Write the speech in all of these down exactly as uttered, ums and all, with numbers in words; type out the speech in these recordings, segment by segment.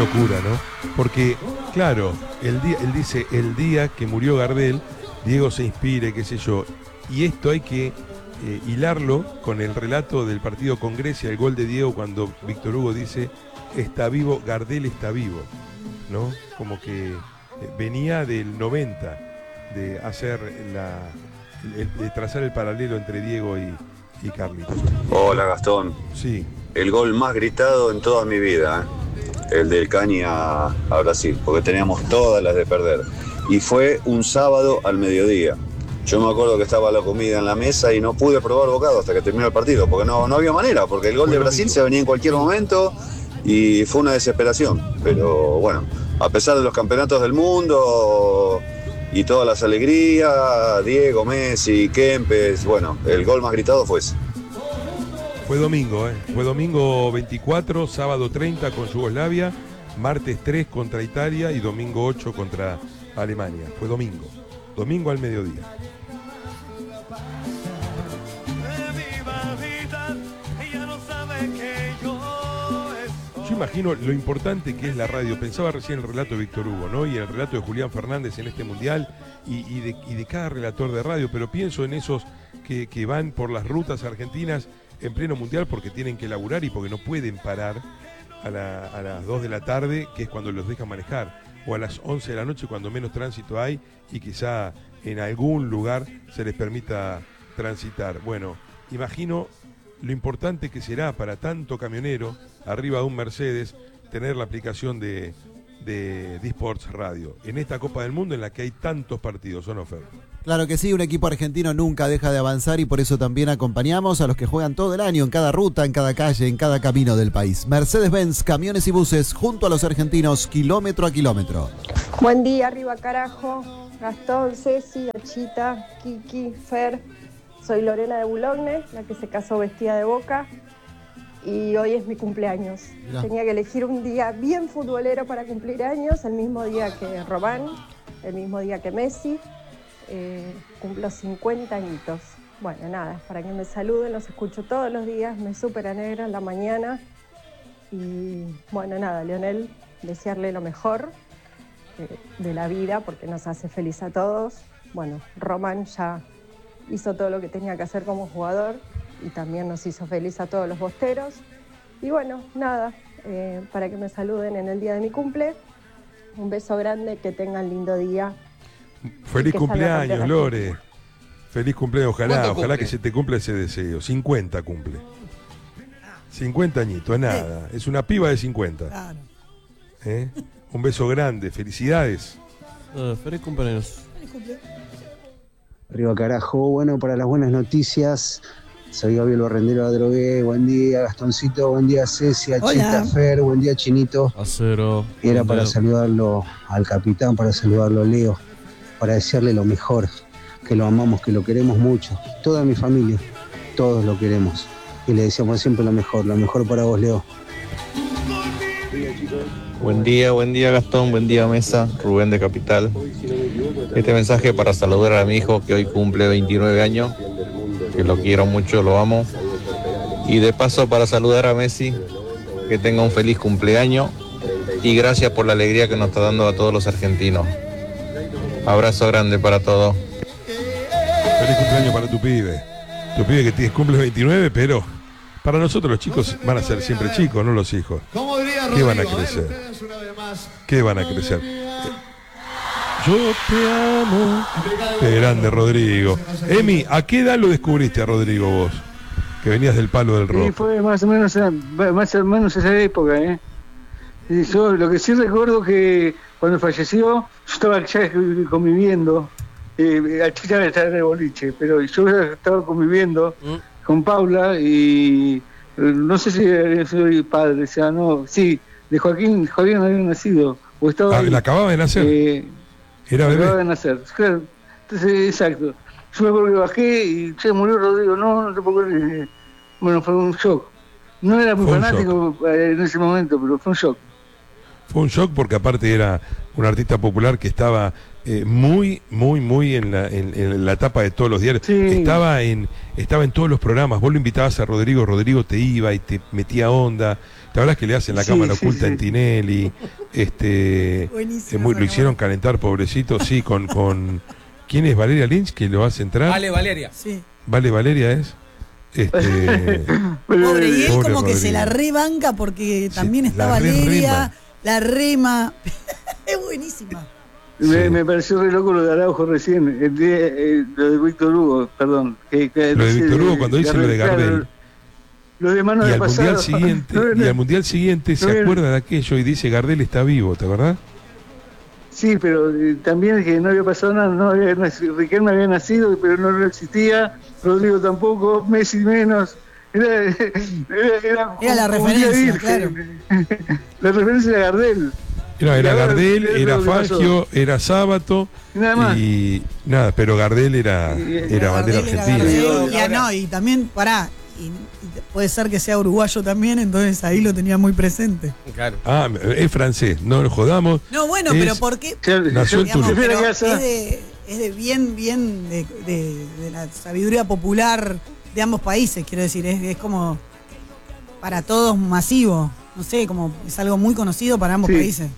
locura, ¿no? Porque, claro, el día, él dice, el día que murió Gardel, Diego se inspire, qué sé yo. Y esto hay que eh, hilarlo con el relato del partido con Grecia, el gol de Diego cuando Víctor Hugo dice, está vivo, Gardel está vivo, ¿no? Como que eh, venía del noventa de hacer la, el, de trazar el paralelo entre Diego y, y Carlitos. Hola Gastón. Sí. El gol más gritado en toda mi vida, ¿eh? El del Cani a, a Brasil, porque teníamos todas las de perder. Y fue un sábado al mediodía. Yo me acuerdo que estaba la comida en la mesa y no pude probar bocado hasta que terminó el partido, porque no, no había manera, porque el gol de Brasil se venía en cualquier momento y fue una desesperación. Pero bueno, a pesar de los campeonatos del mundo y todas las alegrías, Diego, Messi, Kempes, bueno, el gol más gritado fue ese. Fue domingo, ¿eh? Fue domingo veinticuatro, sábado treinta con Yugoslavia, martes tres contra Italia y domingo ocho contra Alemania. Fue domingo, domingo al mediodía. Yo imagino lo importante que es la radio. Pensaba recién en el relato de Víctor Hugo, ¿no? Y en el relato de Julián Fernández en este mundial y, y, de, y de cada relator de radio, pero pienso en esos que, que van por las rutas argentinas en pleno mundial porque tienen que laburar y porque no pueden parar a, la, a las dos de la tarde, que es cuando los dejan manejar, o a las once de la noche cuando menos tránsito hay y quizá en algún lugar se les permita transitar. Bueno, imagino lo importante que será para tanto camionero arriba de un Mercedes tener la aplicación de, de D-Sports Radio en esta Copa del Mundo en la que hay tantos partidos, ¿o no, Fer? Claro que sí, un equipo argentino nunca deja de avanzar y por eso también acompañamos a los que juegan todo el año en cada ruta, en cada calle, en cada camino del país. Mercedes-Benz, camiones y buses, junto a los argentinos, kilómetro a kilómetro. Buen día, arriba carajo, Gastón, Ceci, Achita, Kiki, Fer. Soy Lorena de Boulogne, la que se casó vestida de Boca. Y hoy es mi cumpleaños. Mirá. Tenía que elegir un día bien futbolero para cumplir años, el mismo día que Román, el mismo día que Messi. Eh, cumplo cincuenta añitos. Bueno, nada, para que me saluden, los escucho todos los días, me súper alegra en la mañana. Y bueno, nada, Lionel, desearle lo mejor eh, de la vida porque nos hace feliz a todos. Bueno, Román ya hizo todo lo que tenía que hacer como jugador y también nos hizo feliz a todos los bosteros. Y bueno, nada, eh, para que me saluden en el día de mi cumple. Un beso grande, que tengan lindo día. Feliz cumpleaños, Lore. Feliz cumpleaños, ojalá, ojalá que se te cumpla ese deseo. cincuenta cumple. cincuenta añitos, es nada. Es una piba de cincuenta. ¿Eh? Un beso grande, felicidades. Uh, feliz cumpleaños. Feliz cumpleaños. Arriba carajo, bueno, para las buenas noticias, soy Gabriel Barrendero Adrogué, buen día Gastoncito, buen día Ceci, Chita, Fer, buen día Chinito. Acero. Y era para saludarlo al capitán, para saludarlo a Leo, para desearle lo mejor, que lo amamos, que lo queremos mucho, toda mi familia, todos lo queremos y le deseamos siempre lo mejor, lo mejor para vos, Leo. Buen día, buen día Gastón, buen día Mesa, Rubén de Capital. Este mensaje para saludar a mi hijo que hoy cumple veintinueve años, que lo quiero mucho, lo amo. Y de paso para saludar a Messi, que tenga un feliz cumpleaños y gracias por la alegría que nos está dando a todos los argentinos. Abrazo grande para todos. Feliz cumpleaños para tu pibe. Tu pibe que tiene, cumple veintinueve, pero para nosotros los chicos van a ser siempre chicos, no los hijos. ¿Qué van a crecer? ¿Qué van a crecer? Yo te amo. Qué grande, Rodrigo. Emi, ¿a qué edad lo descubriste a Rodrigo vos? Que venías del palo del rock. Sí, fue más o menos, más o menos esa época, ¿eh? Y yo lo que sí recuerdo que cuando falleció, yo estaba ya conviviendo. Eh, a Chicha estaba en el boliche, pero yo estaba conviviendo ¿Mm? con Paula y eh, no sé si soy padre, o sea, no, sí, de Joaquín, Joaquín había nacido. O estaba ah, ahí, ¿la acababa de nacer? Eh, Era bebé. Acababa de nacer, claro. Entonces, exacto. Yo me acuerdo que bajé y se murió Rodrigo, no, no te puedo creer. Bueno, fue un shock. No era muy fanático en ese momento, pero fue un shock. Fue un shock porque aparte era un artista popular que estaba eh, muy, muy, muy en la, en, en la tapa de todos los diarios. Sí. Estaba en estaba en todos los programas. Vos lo invitabas a Rodrigo, Rodrigo te iba y te metía onda. ¿Te acuerdas que le hacen la Sí, cámara sí, oculta sí. en Tinelli? Este, Buenísimo eh, muy- esa lo hicieron cámara. calentar, pobrecito, sí, con, con ¿quién es Valeria Lynch que lo hace entrar? Vale, Valeria. Sí. Vale, Valeria es. Este, Pobre, y él Pobre como que se Rodrigo. la rebanca porque también la está re Valeria, rema. la rema. Es buenísima. Me, Sí. me pareció re loco lo de Araujo recién, el día, eh, lo de Víctor Hugo, perdón. Que, que Lo de dice Víctor Hugo cuando dice lo de claro, Gardel. Lo de mano y de al pasado. mundial siguiente, No, no, y al mundial siguiente no, se no. acuerda de aquello y dice Gardel está vivo, ¿te acordás? Sí, pero eh, también que no había pasado nada, no había, nac- Riquelme había nacido, pero no, no existía, Rodrigo tampoco, Messi menos. Era, era, era, Era la como un día referencia, virgen. La referencia era Gardel. No, era Y ahora, Gardel, ¿qué es era lo que pasó? Fangio, era Sábato Y nada más. y nada, pero Gardel era, Y- era bandera Gardel era argentina. Gardel, y, Ahora- no, y también, pará, y, y puede ser que sea uruguayo también, entonces ahí lo tenía muy presente. Claro. Ah, es francés, no lo jodamos. No, bueno, Es- pero ¿por qué? Ya- Nació en ya- Digamos, Toulouse. ya- pero ya- es ya- de, es de bien, bien de, de- de la sabiduría popular de ambos países, quiero decir, es, es como para todos masivo, no sé, como es algo muy conocido para ambos Sí. países.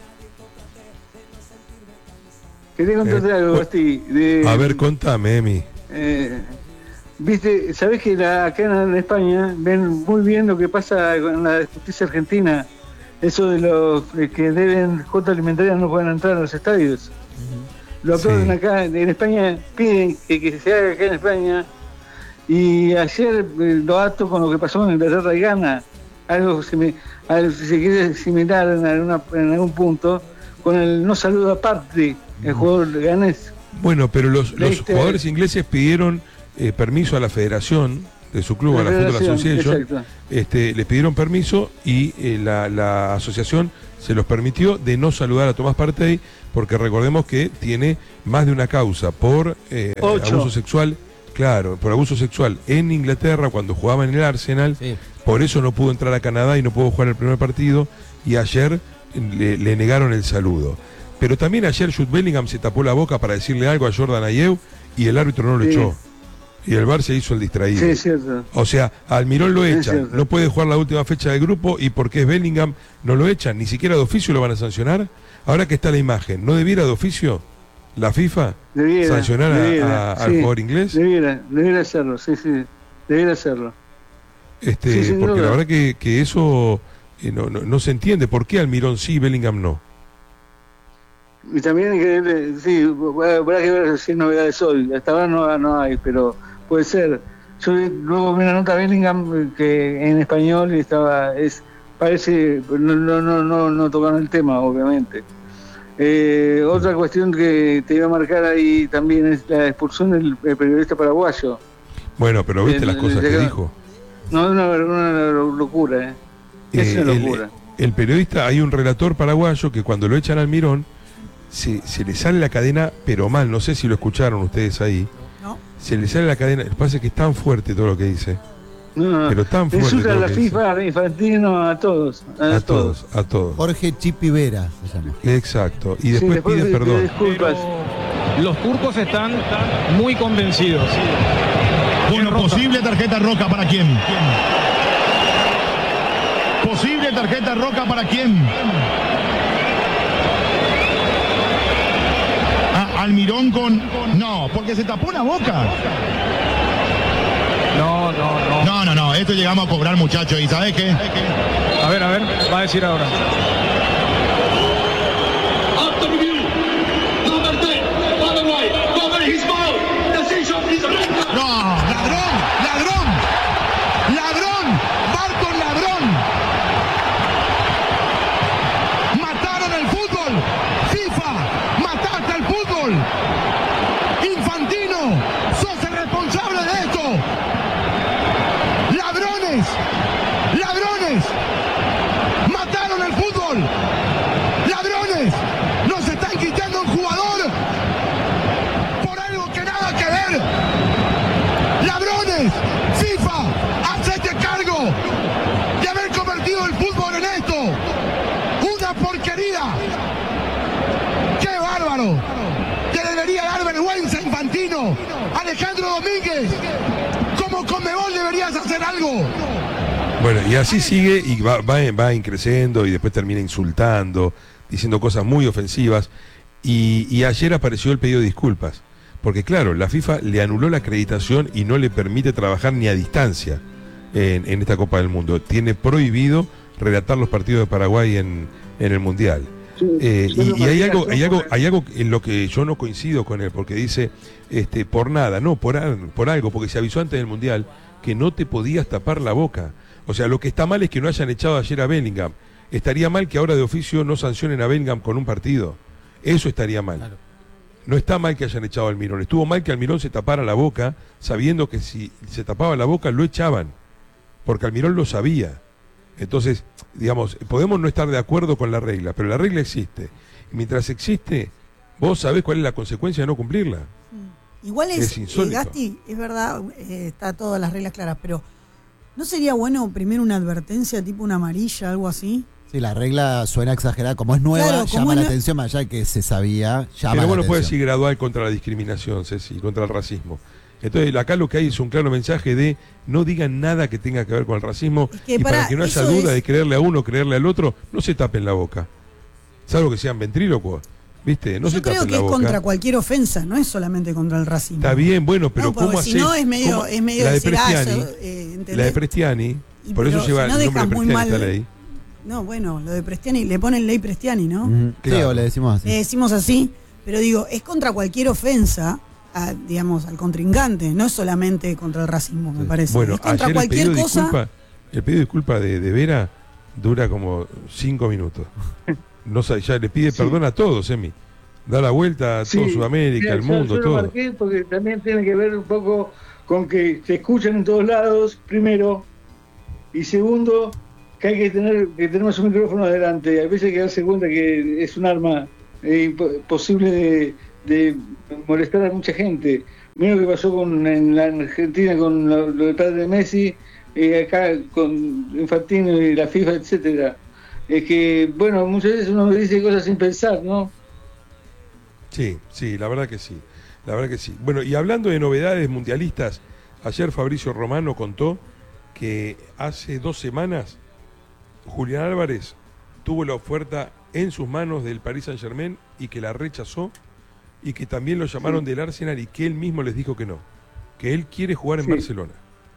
Quería contarte Eh, algo, bu- Basti. De, A ver, contame, Emi. eh, Viste, sabés que la- acá en España ven muy bien lo que pasa con la justicia argentina. Eso de los eh, que deben cuota alimentaria no pueden entrar a los estadios. Lo aplauden Sí. acá en España, piden que, que se haga acá en España. Y ayer eh, lo ato con lo que pasó en Inglaterra y Ghana. Algo, simi- algo, si se quiere, similar en, alguna- en algún punto, con el no saludo aparte, el jugador ganés. Bueno, pero los, los Leíste- jugadores ingleses pidieron eh, permiso a la federación de su club, La a la Football federación, Association. exacto. Este, le pidieron permiso y eh, la, la asociación se los permitió de no saludar a Tomás Partey, porque recordemos que tiene más de una causa por eh, Ocho. abuso sexual, claro, por abuso sexual en Inglaterra cuando jugaba en el Arsenal, Sí. por eso no pudo entrar a Canadá y no pudo jugar el primer partido, y ayer le, le negaron el saludo. Pero también ayer Jude Bellingham se tapó la boca para decirle algo a Jordan Ayew y el árbitro no lo Sí. echó. Y el V A R se hizo el distraído. Sí, es cierto. O sea, a Almirón lo Es echan, cierto. no puede jugar la última fecha del grupo y porque es Bellingham no lo echan, ni siquiera de oficio lo van a sancionar. Ahora que está la imagen, ¿no debiera de oficio la FIFA Debiera, sancionar a- debiera, a- al sí. jugador inglés? Debiera, debiera hacerlo, sí, sí. Debiera hacerlo. Este, Sí, sin porque duda. la verdad que, que eso eh, no, no, no se entiende. ¿Por qué Almirón sí y Bellingham no? Y también hay que ver, sí, habrá que ver si hay novedades hoy. Hasta ahora no, no hay, pero puede ser. Yo luego vi una nota de Bellingham que en español estaba, es, parece, no, no, no, no, no tocaron el tema, obviamente. Eh, otra cuestión que te iba a marcar ahí también es la expulsión del, del periodista paraguayo. Bueno, pero viste Eh, las cosas que llega- dijo. No, es una, una locura, ¿eh? Es Eh, una el- locura. El, periodista, hay un relator paraguayo que cuando lo echan al Almirón, se, se le sale la cadena, pero mal, no sé si lo escucharon ustedes ahí. ¿No? Se le sale la cadena, lo que pasa es que es tan fuerte todo lo que dice. No, no, Pero tan fuerte insulta a todo la lo que dice. FIFA, a Infantino, a todos. A, A todos, a todos. Jorge Chipivera se llama. Exacto. Y Sí, después después pide de- de perdón. disculpas. Los turcos están muy convencidos. Bueno, posible tarjeta roja para quién. Posible tarjeta roja para quién. Ah, Almirón con. No, porque se tapó la boca. No, no, no. No, no, no. Esto llegamos a cobrar, muchachos. ¿Y sabes qué? A ver, a ver, va a decir ahora. No, ladrón, ladrón, ladrón, Barton ladrón. Mataron el fútbol. FIFA, mataste al fútbol. Infantino, sos el responsable de esto. Ladrones, ladrones, mataron el fútbol. Ladrones, nos están quitando un jugador por algo que nada que ver. ¡Ladrones! ¡FIFA! ¡Hacete cargo de haber convertido el fútbol en esto! ¡Una porquería! ¡Qué bárbaro! ¡Qué Alejandro Domínguez. Como Conmebol deberías hacer algo. Bueno, y así sigue y va, va, va increciendo y después termina insultando, diciendo cosas muy ofensivas. Y, y ayer apareció el pedido de disculpas. Porque claro, la FIFA le anuló la acreditación y no le permite trabajar ni a distancia en, en esta Copa del Mundo. Tiene prohibido relatar los partidos de Paraguay en, en el Mundial. Eh, y, y hay algo, hay algo, hay algo en lo que yo no coincido con él, porque dice, este, por nada, no, por, por algo, porque se avisó antes del Mundial que no te podías tapar la boca. O sea, lo que está mal es que no hayan echado ayer a Bellingham. Estaría mal que ahora de oficio no sancionen a Bellingham con un partido. Eso estaría mal. Claro. No está mal que hayan echado a Almirón. Estuvo mal que Almirón se tapara la boca, sabiendo que si se tapaba la boca lo echaban, porque Almirón lo sabía. Entonces, digamos, podemos no estar de acuerdo con la regla, pero la regla existe. Y mientras existe, vos sabés cuál es la consecuencia de no cumplirla. Igual es, es eh, Gasti, es verdad, eh, está todas las reglas claras, pero ¿no sería bueno primero una advertencia, tipo una amarilla, algo así? Sí, la regla suena exagerada, como es nueva, claro, llama la no... atención, más allá de que se sabía, llama Pero bueno, la puede atención. ser gradual contra la discriminación, Ceci, contra el racismo. Entonces, acá lo que hay es un claro mensaje de no digan nada que tenga que ver con el racismo, es que y para, para que no haya duda es... de creerle a uno, creerle al otro, no se tapen la boca. Salvo que sean ventrílocuos, ¿viste? No Yo se creo tapen que la es boca. Contra cualquier ofensa, no es solamente contra el racismo. Está bien, bueno, pero no, ¿cómo hacer? Si no es medio, es medio la de decir, Prestiani, ah, eh, la de Prestiani, y por eso lleva si no el nombre de Prestiani mal, esta ley. No, bueno, lo de Prestiani, le ponen ley Prestiani, ¿no? Mm, claro, sí, le decimos así. Le decimos así, pero digo, es contra cualquier ofensa, a, digamos, al contrincante, no es solamente contra el racismo, me parece. Bueno, es contra ayer cualquier el pedido cosa. De disculpa, el pedido de disculpa de, de Vera dura como cinco minutos. No sabe, ya le pide sí. perdón a todos, Emi. Da la vuelta a sí, todo Sudamérica, el mundo, yo todo. Lo marqué porque también tiene que ver un poco con que se escuchan en todos lados, primero, y segundo, que hay que tener, que tenemos un micrófono adelante, y a veces hay que darse cuenta que es un arma eh, posible de, de molestar a mucha gente. Mira lo que pasó con, en la Argentina con lo, lo del padre de Messi, eh, acá con Infantino y la FIFA, etcétera. Es que, bueno, muchas veces uno dice cosas sin pensar, ¿no? Sí, sí, la verdad que sí, la verdad que sí. Bueno, y hablando de novedades mundialistas, ayer Fabricio Romano contó que hace dos semanas Julián Álvarez tuvo la oferta en sus manos del Paris Saint-Germain y que la rechazó, y que también lo llamaron sí. del Arsenal y que él mismo les dijo que no, que él quiere jugar en sí. Barcelona.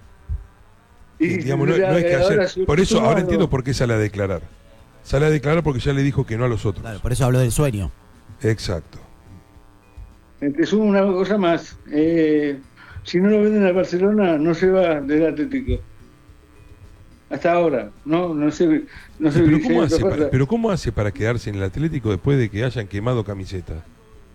Y, y digamos, no, no es que ayer, por eso ahora entiendo por qué sale a declarar. Sale a declarar porque ya le dijo que no a los otros. Claro, por eso habló del sueño. Exacto. Te sumo una cosa más. Eh, si no lo venden al Barcelona, no se va del Atlético. Hasta ahora, no, no sé, no sé. Pero ¿cómo hace para, pero cómo hace para quedarse en el Atlético después de que hayan quemado camiseta?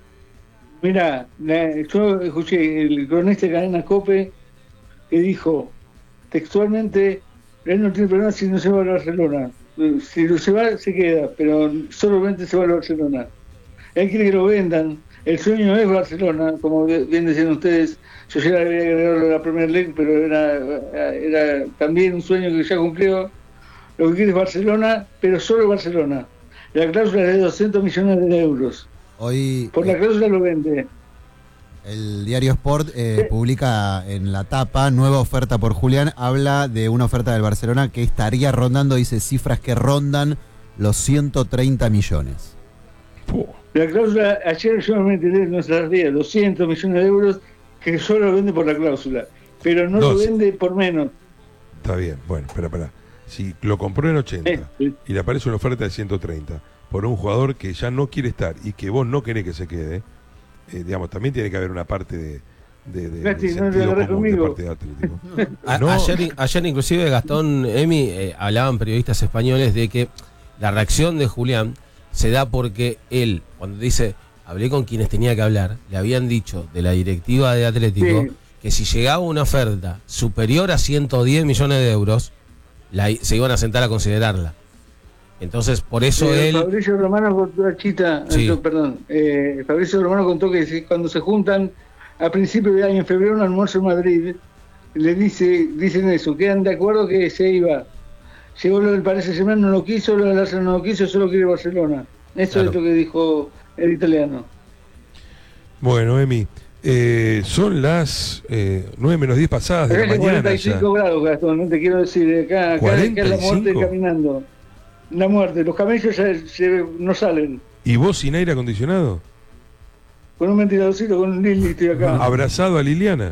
Mira, yo escuché el cronista de Cadena Cope que dijo textualmente, él no tiene problema si no se va al Barcelona. Si no se va, se queda, pero solamente se va al Barcelona. Él quiere que lo vendan. El sueño es Barcelona, como bien decían ustedes. Yo ya había agregado la Premier League, pero era, era también un sueño que ya cumplió. Lo que quiere es Barcelona, pero solo Barcelona. La cláusula es de doscientos millones de euros. Hoy, Por la cláusula lo vende. El diario Sport eh, ¿Sí? publica en la tapa nueva oferta por Julián. Habla de una oferta del Barcelona que estaría rondando, dice cifras que rondan los ciento treinta millones. La cláusula, ayer yo me enteré en nuestras días, doscientos millones de euros, que solo lo vende por la cláusula, pero no doce. Lo vende por menos. Está bien, bueno, espera, espera. Si lo compró en ochenta eh, sí. y le aparece una oferta de ciento treinta por un jugador que ya no quiere estar y que vos no querés que se quede, eh, digamos, también tiene que haber una parte de, de, de, Gasti, de no sentido común conmigo. de parte de Atlético. A, no. ayer, ayer inclusive Gastón, Emi, eh, hablaban periodistas españoles de que la reacción de Julián se da porque él, cuando dice, hablé con quienes tenía que hablar, le habían dicho de la directiva de Atlético sí. que si llegaba una oferta superior a ciento diez millones de euros, la, se iban a sentar a considerarla. Entonces, por eso eh, él... Fabricio Romano contó, Chita, sí. no, perdón, eh, Fabricio Romano contó que si, cuando se juntan a principios de año, en febrero, un almuerzo en Madrid, le dice, dicen eso, quedan de acuerdo que se iba. Llegó lo del Paris Saint-Germain, no lo quiso, lo del Arsenal no lo quiso, solo quiere Barcelona. Eso claro. es lo que dijo el italiano. Bueno, Emi, Eh, son las eh, nueve menos diez pasadas de la mañana. cuarenta y cinco ya. grados, Gastón, no te quiero decir. Acá, acá, acá es la muerte caminando. La muerte. Los camellos ya se, no salen. ¿Y vos sin aire acondicionado? Con un ventiladorcito, con un Lili estoy acá. ¿Abrazado a Liliana?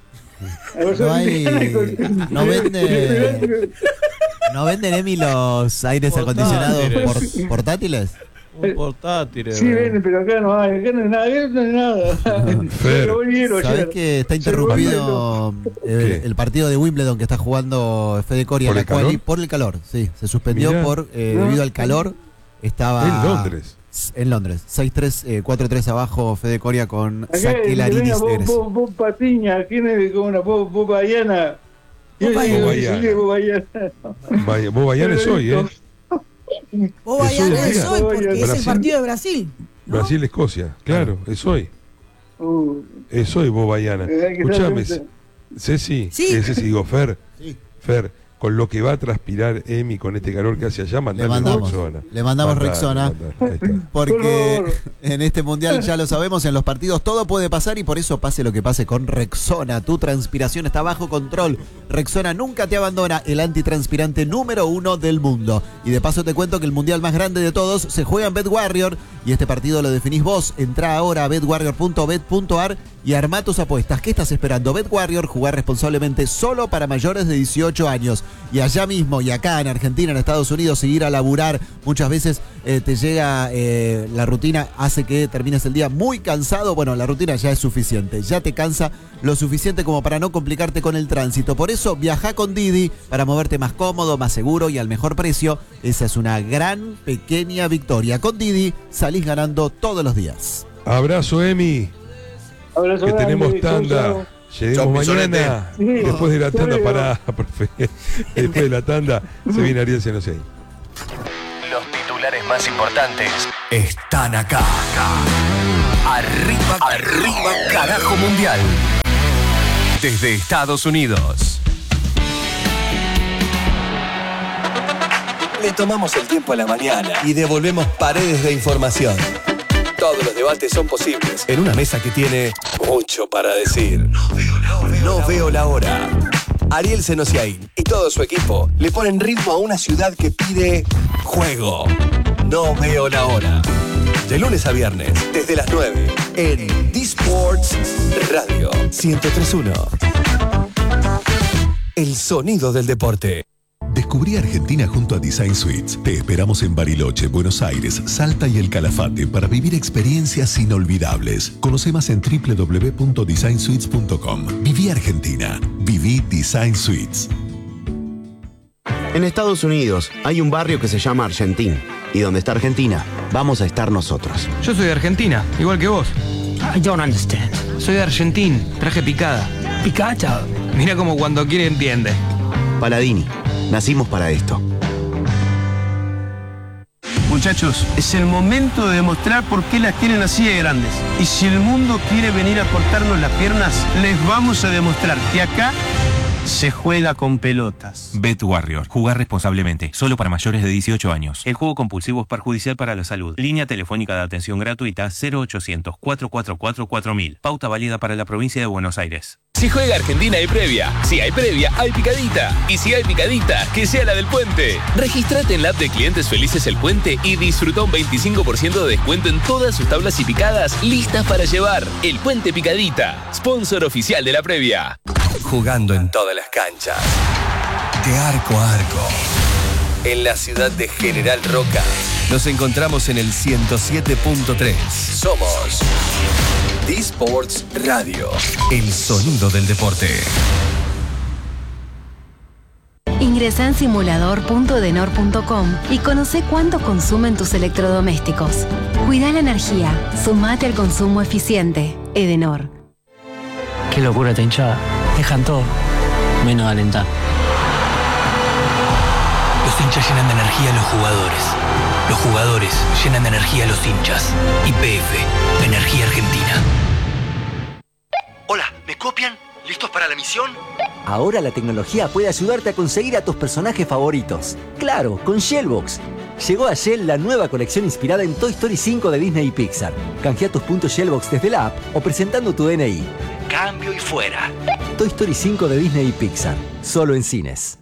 No hay. No vende. ¿No venden, Emi, los aires acondicionados por, portátiles? Un portátil. Sí, venden, pero acá no hay. Acá no hay nada. Acá no hay nada. Fer, ¿Sabés que está interrumpido el, el partido de Wimbledon que está jugando Fede Coria? ¿Por la el calor? quali, por el calor, sí. Se suspendió Mirá. por eh, debido al calor. Estaba En Londres. En Londres. seis tres, eh, cuatro tres abajo Fede Coria con Acá Saquelarinis vos, vos, vos Patiña, ¿quién es? ¿Cómo una? Vos, vos Bayana. Yo Vos digo, Bayana. sí, vos Bayana. Vaya, vos Bayana es hoy, ¿eh? Vos Bayana Es hoy, es hoy porque es el Brasil. partido de Brasil. ¿no? Brasil-Escocia, claro, es hoy. Uh, Es hoy, vos Bayana. Eh, hay que Escuchame, estar Ceci, Sí. eh, Ceci, digo, Fer, Sí. Fer, con lo que va a transpirar Emi con este calor que hace allá, mandale Le mandamos, Rexona. le mandamos Mandale, Rexona. mandale, ahí está. Porque Por favor. en este mundial ya lo sabemos, en los partidos todo puede pasar y por eso pase lo que pase con Rexona. Tu transpiración está bajo control. Rexona nunca te abandona, el antitranspirante número uno del mundo. Y de paso te cuento que el mundial más grande de todos se juega en BetWarrior y este partido lo definís vos. Entrá ahora a bet warrior punto bet punto a r y armá tus apuestas. ¿Qué estás esperando? BetWarrior, jugar responsablemente solo para mayores de dieciocho años. Y allá mismo y acá en Argentina, en Estados Unidos, seguir a laburar. Muchas veces eh, te llega eh, la rutina, hace que termines el día muy cansado. Bueno, la rutina ya es suficiente, ya te cansa lo suficiente como para no complicarte con el tránsito. Por eso viaja con Didi para moverte más cómodo, más seguro y al mejor precio. Esa es una gran pequeña victoria. Con Didi salís ganando todos los días. Abrazo, Emi, abrazo que grande, tenemos chau, tanda. chau. Lleguemos Chau, mañana, Sí, después de la chau, tanda, digo. pará, profe. Después de la tanda, se viene Ariel Senocey. Los titulares más importantes están acá. Arriba, arriba, carajo mundial. Desde Estados Unidos. Le tomamos el tiempo a la mañana Y devolvemos paredes de información todos los debates son posibles en una mesa que tiene mucho para decir. No veo la hora. Ariel Senociaín y todo su equipo le ponen ritmo a una ciudad que pide juego. No veo la hora. De lunes a viernes, desde las nueve, en D-Sports Radio ciento tres punto uno. El sonido del deporte. Descubrí Argentina junto a Design Suites. Te esperamos en Bariloche, Buenos Aires, Salta y El Calafate para vivir experiencias inolvidables. Conoce más en doble u doble u doble u punto design suites punto com. Viví Argentina. Viví Design Suites. En Estados Unidos hay un barrio que se llama Argentín. Y donde está Argentina, vamos a estar nosotros. Yo soy de Argentina, igual que vos. I don't understand. Soy de Argentina, traje picada. ¿Picada? Mira como cuando quiere entiende. Paladini, nacimos para esto. Muchachos, es el momento de demostrar por qué las tienen así de grandes. Y si el mundo quiere venir a cortarnos las piernas, les vamos a demostrar que acá se juega con pelotas. BetWarrior. Jugar responsablemente. Solo para mayores de dieciocho años. El juego compulsivo es perjudicial para la salud. Línea telefónica de atención gratuita cero ochocientos, cuatro cuatro cuatro, cuatro mil. Pauta válida para la provincia de Buenos Aires. Si juega Argentina hay previa. Si hay previa, hay picadita. Y si hay picadita, que sea la del Puente. Registrate en la app de Clientes Felices El Puente y disfruta un veinticinco por ciento de descuento en todas sus tablas y picadas listas para llevar. El Puente Picadita, sponsor oficial de la previa. Jugando en todas las canchas. De arco a arco. En la ciudad de General Roca. Nos encontramos en el ciento siete punto tres. Somos D-Sports Radio. El sonido del deporte. Ingresá en simulador punto edenor punto com y conoce cuánto consumen tus electrodomésticos. Cuida la energía. Sumate al consumo eficiente. Edenor. Qué locura esta hinchada. Dejan todo, menos alentar. Los hinchas llenan de energía a los jugadores. Los jugadores llenan de energía a los hinchas. Y P F, Energía Argentina. Hola, ¿me copian? ¿Listos para la misión? Ahora la tecnología puede ayudarte a conseguir a tus personajes favoritos. Claro, con Shellbox. Llegó a Shell la nueva colección inspirada en Toy Story cinco de Disney y Pixar. Canjea tus puntos Shellbox desde la app o presentando tu D N I. Cambio y fuera. Toy Story cinco de Disney y Pixar. Solo en cines.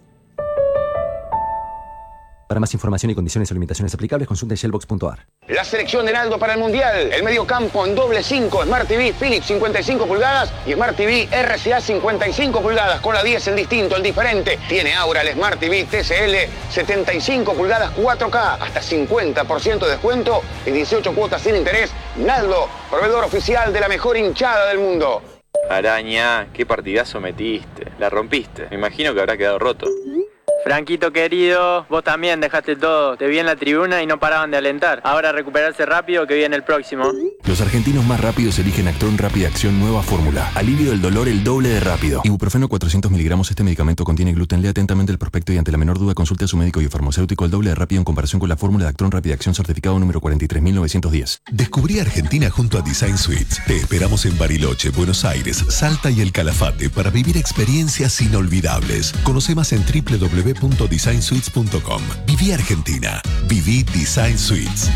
Para más información y condiciones o limitaciones aplicables, consulte shellbox punto a r. La selección de Naldo para el Mundial. El medio campo en doble cinco, Smart T V Philips cincuenta y cinco pulgadas y Smart T V R C A cincuenta y cinco pulgadas. Con la diez el distinto, el diferente. Tiene ahora el Smart T V T C L setenta y cinco pulgadas cuatro K. Hasta cincuenta por ciento de descuento y dieciocho cuotas sin interés. Naldo, proveedor oficial de la mejor hinchada del mundo. Araña, qué partidazo metiste. La rompiste. Me imagino que habrá quedado roto. Franquito querido, vos también dejaste todo. Te vi en la tribuna y no paraban de alentar. Ahora recuperarse rápido que viene el próximo. Los argentinos más rápidos eligen Actron Rápida Acción Nueva Fórmula. Alivio del dolor el doble de rápido. Ibuprofeno cuatrocientos miligramos. Este medicamento contiene gluten. Lea atentamente el prospecto y ante la menor duda consulte a su médico y farmacéutico el doble de rápido en comparación con la fórmula de Actron Rápida Acción certificado número cuarenta y tres mil novecientos diez. Descubrí Argentina junto a Design Suites. Te esperamos en Bariloche, Buenos Aires, Salta y El Calafate para vivir experiencias inolvidables. Conoce más en doble u doble u doble u punto design suites punto com. Viví Argentina. Viví Design Suites.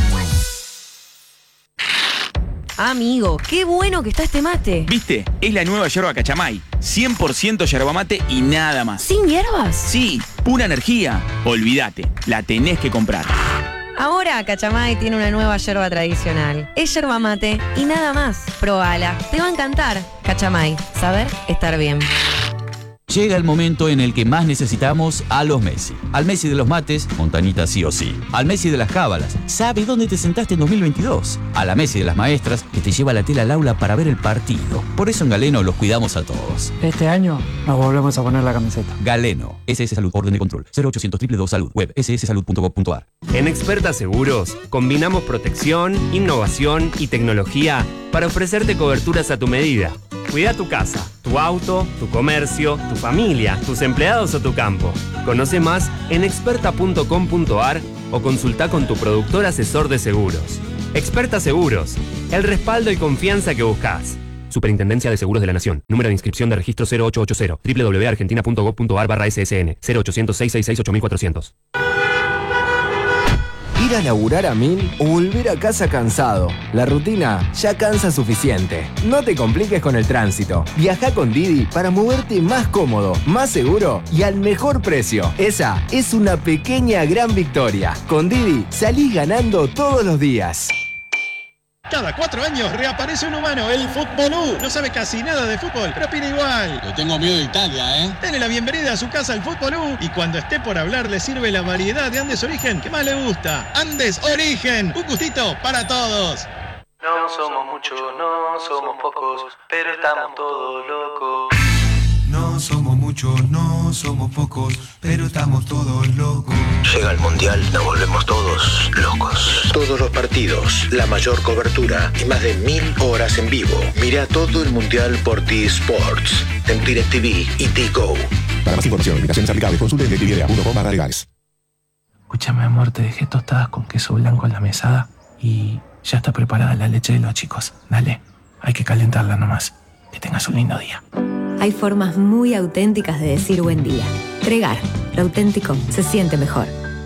Amigo, qué bueno que está este mate. ¿Viste? Es la nueva yerba Cachamay. cien por ciento yerba mate y nada más. ¿Sin hierbas? Sí, pura energía. Olvídate, la tenés que comprar. Ahora Cachamay tiene una nueva yerba tradicional. Es yerba mate y nada más. Probala, te va a encantar. Cachamay, saber estar bien. Llega el momento en el que más necesitamos a los Messi. Al Messi de los mates, Montañita sí o sí. Al Messi de las cábalas, sabe dónde te sentaste en dos mil veintidós. A la Messi de las maestras, que te lleva la tela al aula para ver el partido. Por eso en Galeno los cuidamos a todos. Este año nos volvemos a poner la camiseta. Galeno, S S Salud, orden de control, cero ochocientos doble u doble u doble u Salud, web ese ese salud punto gov punto a r. En Experta Seguros, combinamos protección, innovación y tecnología para ofrecerte coberturas a tu medida. Cuida tu casa, tu auto, tu comercio, tu familia, tus empleados o tu campo. Conoce más en experta punto com punto a r o consulta con tu productor asesor de seguros. Experta Seguros, el respaldo y confianza que buscas. Superintendencia de Seguros de la Nación. Número de inscripción de registro cero ocho ocho cero. doble u doble u doble u punto argentina punto gov punto a r barra S S N. cero ochocientos, seiscientos sesenta y seis, ocho mil cuatrocientos. Ir a laburar a mil o volver a casa cansado. La rutina ya cansa suficiente. No te compliques con el tránsito. Viaja con Didi para moverte más cómodo, más seguro y al mejor precio. Esa es una pequeña gran victoria. Con Didi salís ganando todos los días. Cada cuatro años reaparece un humano, el Futbolú. No sabe casi nada de fútbol, pero opina igual. Le tengo miedo de Italia, ¿eh? Denle la bienvenida a su casa al Futbolú y cuando esté por hablar le sirve la variedad de Andes Origen que más le gusta. Andes Origen, un gustito para todos. No somos muchos, no somos pocos, pero estamos todos locos. No somos muchos, no somos pocos, pero estamos todos locos. Llega el Mundial, nos volvemos todos locos. Todos los partidos, la mayor cobertura y más de mil horas en vivo. Mira todo el Mundial por T-Sports, en DirecTV y T-Go. Para más información, invitaciones aplicables, consulte en directv punto com barra legales. Escúchame, amor, te dejé tostadas con queso blanco en la mesada y ya está preparada la leche de los chicos. Dale, hay que calentarla nomás. Que tengas un lindo día. Hay formas muy auténticas de decir buen día. Tregar, lo auténtico se siente mejor.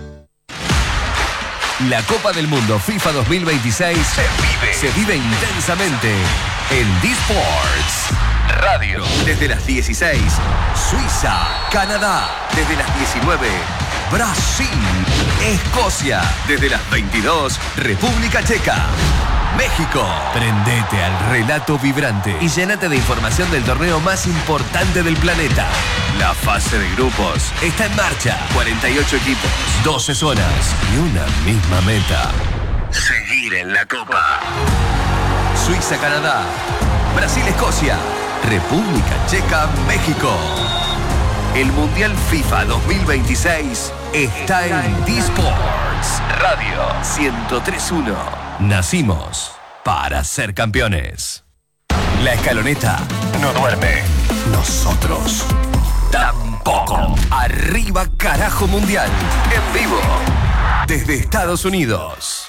La Copa del Mundo FIFA dos mil veintiséis se vive, se vive intensamente en D-Sports Radio. Desde las dieciséis, Suiza, Canadá. Desde las diecinueve, Brasil, Escocia. Desde las veintidós, República Checa, México. Prendete al relato vibrante y llénate de información del torneo más importante del planeta. La fase de grupos está en marcha. cuarenta y ocho equipos, doce zonas y una misma meta: seguir en la Copa. Suiza, Canadá, Brasil, Escocia, República Checa, México. El Mundial FIFA dos mil veintiséis está en D-Sports Radio ciento tres punto uno. Nacimos para ser campeones. La escaloneta no duerme. Nosotros tampoco. Arriba carajo mundial. En vivo. Desde Estados Unidos.